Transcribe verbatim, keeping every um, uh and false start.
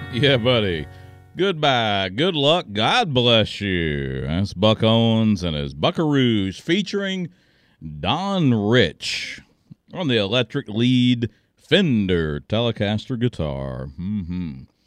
Yeah, buddy. Goodbye. Good luck. God bless you. That's Buck Owens and his Buckaroos featuring Don Rich on the electric lead Fender Telecaster guitar. Mm-hmm.